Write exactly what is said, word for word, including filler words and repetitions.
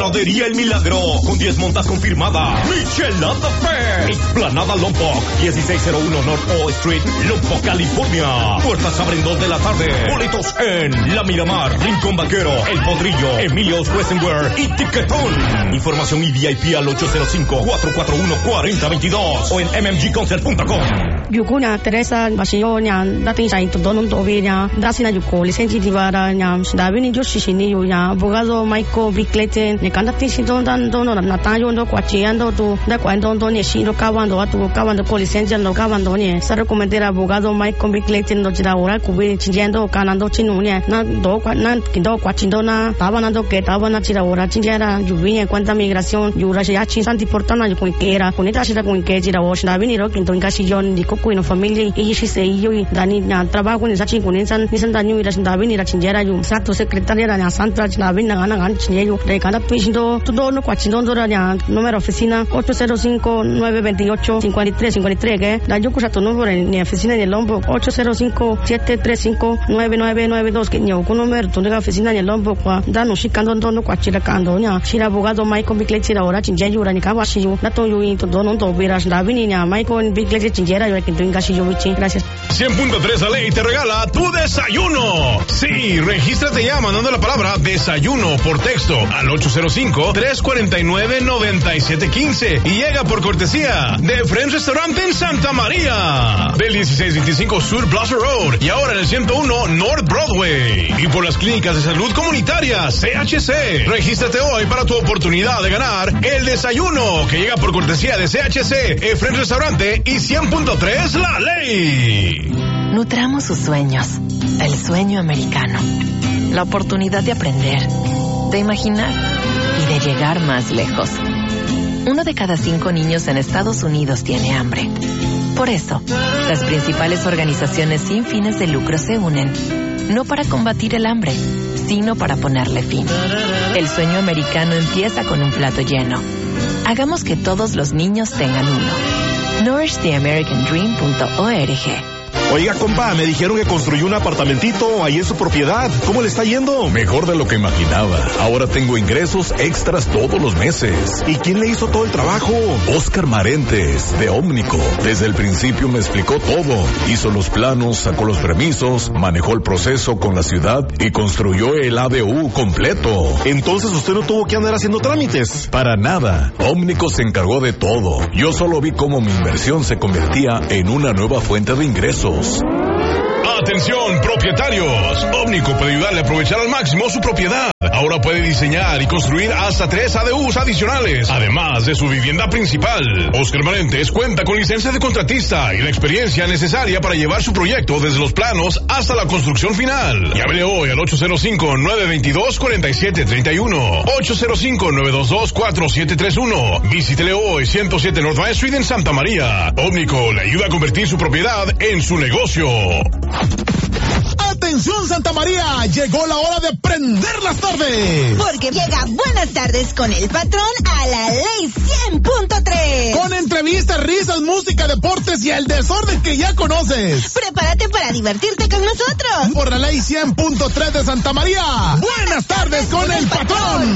Heladería El Milagro, con diez montas confirmadas. Michelada Fest. Explanada Lompoc, dieciséis cero uno North O Street, Lompoc, California. Puertas abren dos de la tarde. Boletos en La Miramar, Rincón Vaquero, El Potrillo, Emilio's Westenwear y Tiquetón. Información y V I P al ocho cero cinco, cuatro cuatro uno, cuatro cero dos dos o en m m g concert punto com. Yukuna Teresa Basionya, dating sa ito doon tobinya, dasi na yuko, lisensi divara nya, dabi ni Josh Shini nya, abogado Michael Bickleten, ni kandating si don dan don na tayo ndo kwachiando tu, da kwando don ni shiro kawando atu kawando ko lisensi no kawando ni, sa recomendar abogado Michael Bickleten do jira ora kubi chinjendo kanando chinunya, na do kwa na kindo kwachindo na, taba na do que taba na jira ora chinjera, yubinya cuenta migración, yura ya chinsanti portana yukun kera, kunita shira kun ke jira wash dabi ni ro kinto ingashillon di kuino familia y si se yo y dani na trabajo ni sachi kunin san ni san dani ira dabi ni ra chinjera yu sato secretaria na santa dabi na ana gan chinjeyo de cada pindo todo no kwachindo do ra número oficina ocho cero cinco, nueve dos ocho, cinco tres cinco tres que da yo kusa tu número ni oficina ni Lombo ocho cero cinco, siete tres cinco, nueve nueve nueve dos que yo con número tu oficina ni Lombo kwa da no shikando do no kwachira kando nya shira abogado Michael Bickleten ora chinjeyo ra ni kawashi yu na to yu y to no to viras dabi ni Michael Bickleten chinjera yo gracias. cien punto tres la ley te regala tu desayuno. Sí, regístrate ya mandando la palabra desayuno por texto al ocho cero cinco, tres cuatro nueve, nueve siete uno cinco y llega por cortesía de Friends Restaurant en Santa María, del dieciséis veinticinco Sur Plaza Road y ahora en el ciento uno North Broadway, y por las clínicas de salud comunitaria C H C. Regístrate hoy para tu oportunidad de ganar el desayuno que llega por cortesía de C H C, Friends Restaurante y cien punto tres la ley. Nutramos sus sueños, el sueño americano, la oportunidad de aprender, de imaginar y de llegar más lejos. Uno de cada cinco niños en Estados Unidos tiene hambre. Por eso, las principales organizaciones sin fines de lucro se unen, no para combatir el hambre, sino para ponerle fin. El sueño americano empieza con un plato lleno. Hagamos que todos los niños tengan uno. nourish the american dream punto org. Oiga, compa, me dijeron que construyó un apartamentito ahí en su propiedad. ¿Cómo le está yendo? Mejor de lo que imaginaba. Ahora tengo ingresos extras todos los meses. ¿Y quién le hizo todo el trabajo? Oscar Marentes, de Ómnico. Desde el principio me explicó todo. Hizo los planos, sacó los permisos, manejó el proceso con la ciudad y construyó el A D U completo. Entonces usted no tuvo que andar haciendo trámites. Para nada. Ómnico se encargó de todo. Yo solo vi cómo mi inversión se convertía en una nueva fuente de ingresos. Atención, propietarios. Ómnico puede ayudarle a aprovechar al máximo su propiedad. Ahora puede diseñar y construir hasta tres A D Us adicionales, además de su vivienda principal. Oscar Marentes cuenta con licencia de contratista y la experiencia necesaria para llevar su proyecto desde los planos hasta la construcción final. Llámele hoy al ocho cero cinco, nueve dos dos, cuatro siete tres uno, ocho cero cinco, nueve dos dos, cuatro siete tres uno. Visítele hoy ciento siete North Main Street en Santa María. Ómnico le ayuda a convertir su propiedad en su negocio. Atención Santa María, llegó la hora de prender las tardes. Porque llega Buenas Tardes con el patrón a la ley cien punto tres. Con entrevistas, risas, música, deportes y el desorden que ya conoces. Prepárate para divertirte con nosotros. Por la ley cien punto tres de Santa María. Buenas Tardes con el patrón.